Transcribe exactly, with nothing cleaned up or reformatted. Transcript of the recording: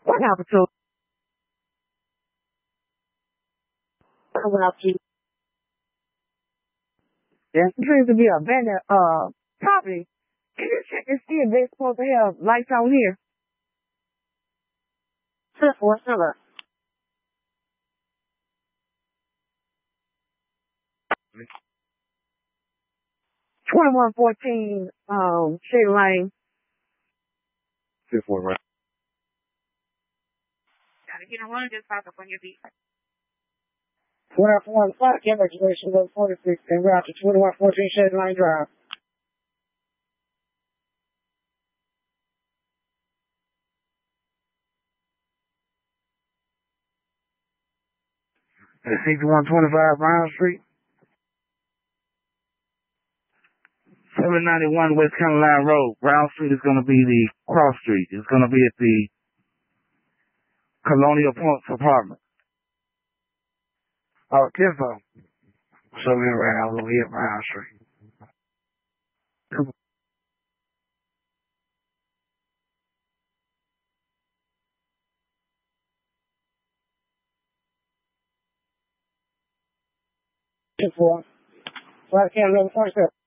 What happened to about you? There seems to be a abandoned uh property. Can you check and see if they're supposed to have lights on here? Sure, for sure. Twenty-one fourteen um Shady Lane. Fifth one, right? Gotta get a run just pop up on your beat. twenty-four five camera situation one forty-six and route to twenty-one fourteen Shady Lane Drive. sixty-one twenty-five Brown Street. seven ninety-one West County Line Road. Brown Street is going to be the cross street. It's going to be at the Colonial Points apartment. Oh, Tiffo. So we're around over here at Brown Street. Two four. Five camera level forty-seven.